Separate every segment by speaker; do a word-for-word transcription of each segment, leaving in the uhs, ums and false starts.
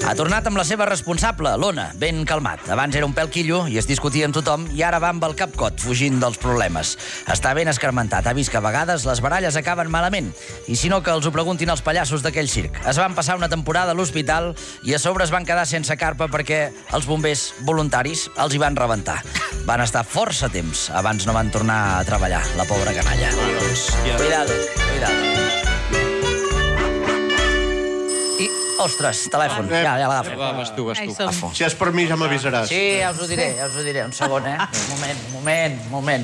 Speaker 1: Ha tornat amb la seva responsable, l'Ona, ben calmat. Abans era un pèl quillo i es discutia amb tothom i ara va amb el cap cot, fugint dels problemes. Està ben escarmentat. Ha vist que a vegades les baralles acaben malament. I si no, que els ho preguntin els pallassos d'aquell circ. Es van passar una temporada a l'hospital i a sobre es van quedar sense carpa perquè els bombers voluntaris els hi van rebentar. Van estar força temps abans no van tornar a treballar, la pobra canalla. Cuidado, cuidado. I, ostres, telèfon. Ja, ja l'agafo.
Speaker 2: Va, vas tu, vas tu.
Speaker 3: Si és per mi ja m'avisaràs.
Speaker 1: Sí, ja us ho diré, ja us ho diré. Un segon, eh? Un moment, un moment, un moment.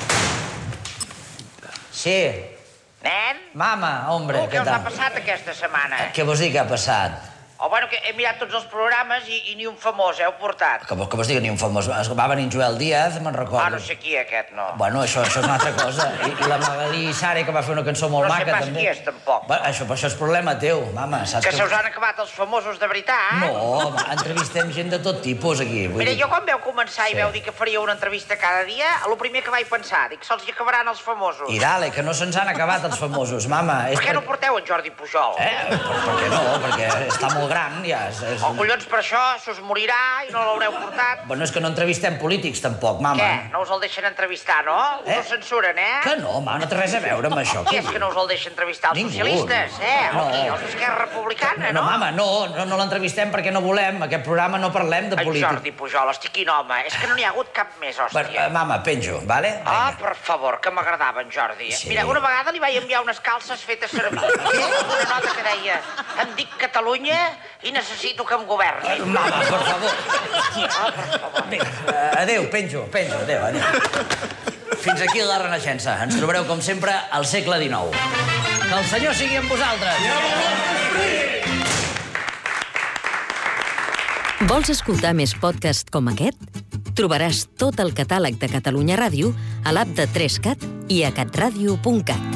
Speaker 1: Sí.
Speaker 4: Nen?
Speaker 1: Mama, hombre,
Speaker 4: Què
Speaker 1: què
Speaker 4: us ha
Speaker 1: tal?
Speaker 4: passat aquesta setmana?
Speaker 1: Què vols dir que ha passat?
Speaker 4: O bueno, que he mirat tots els programes i, i ni un famós heu portat.
Speaker 1: Que, que vols dir que ni un famós... Va venir en Joel Díaz, me'n recordo.
Speaker 4: Ah, no sé qui aquest, no.
Speaker 1: Bueno, això, això és una altra cosa. I, i la Magalí Sare, que va fer una cançó molt
Speaker 4: No sé
Speaker 1: maca,
Speaker 4: pas
Speaker 1: també.
Speaker 4: qui és, tampoc.
Speaker 1: Bueno, això, però això és problema teu, mama. Saps
Speaker 4: Que se us han acabat els famosos de veritat?
Speaker 1: No, home, entrevistem gent de tot tipus, aquí. Vull
Speaker 4: Mira,
Speaker 1: dir...
Speaker 4: jo quan veu començar
Speaker 1: Sí.
Speaker 4: i veu dir que faria una entrevista cada dia, el primer que vaig pensar, dic, se'ls hi acabaran els famosos.
Speaker 1: I dale, que no se'ns han acabat els famosos, mama.
Speaker 4: Per què no porteu en Jordi Pujol?
Speaker 1: Eh? Per, per què no? Perquè està molt gran, ja. És, és...
Speaker 4: O collons per això, s'us morirà i no l'haureu portat.
Speaker 1: Bueno, és que no entrevistem polítics, tampoc, mama.
Speaker 4: Què? No us el deixen entrevistar, no? Us
Speaker 1: Eh?
Speaker 4: ho censuren, eh?
Speaker 1: Que no, home, no té res a veure amb això.
Speaker 4: Qui és que no us el deixa entrevistar? Els
Speaker 1: Ningú.
Speaker 4: socialistes, eh?
Speaker 1: No.
Speaker 4: O qui? Els d'Esquerra Republicana,
Speaker 1: No,
Speaker 4: no?
Speaker 1: mama, no, no, no l'entrevistem perquè no volem. Aquest programa no parlem de
Speaker 4: En
Speaker 1: política.
Speaker 4: Jordi Pujol, hosti, quin home. És que no n'hi ha hagut cap més,
Speaker 1: Bueno,
Speaker 4: hòstia.
Speaker 1: eh, mama, penjo, vale?
Speaker 4: Ah,
Speaker 1: Vinga.
Speaker 4: per favor, que m'agradava en Jordi.
Speaker 1: Sí.
Speaker 4: Mira, una vegada li vaig enviar unes calces fetes servir. Una nota que deia, em dic Catalunya i necessito que em governi.
Speaker 1: Mama, per favor.
Speaker 4: Ah, per favor.
Speaker 1: Vinga, eh, adéu, penjo, penjo, adéu, adéu. Fins aquí la Renaixença. Ens trobareu, com sempre, al segle dinou. Que el Senyor sigui amb vosaltres.
Speaker 5: Vols escoltar més podcasts com aquest? Trobaràs tot el catàleg de Catalunya Ràdio a l'app de tres cat i a catradio punt cat.